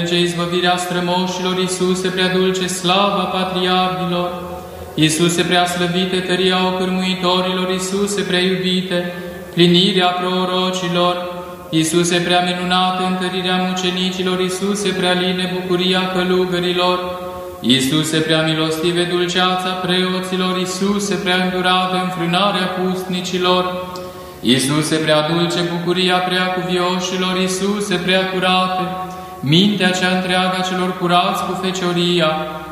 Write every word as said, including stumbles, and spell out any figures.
Ce izbăvirea strămoșilor, Iisuse prea dulce, slava patriarhilor, Iisuse prea slăvite, tăria ocârmuitorilor, Iisuse prea iubite, plinirea prorocilor, Iisuse prea minunată, întărirea mucenicilor, Iisuse prea line, bucuria călugărilor, Iisuse prea milostive, dulceața preoților, Iisuse prea îndurată, înfrânarea pustnicilor, Iisuse prea dulce, bucuria prea cuvioșilor, Iisuse prea curate, mintea cea întreagă a celor curați cu fecioria,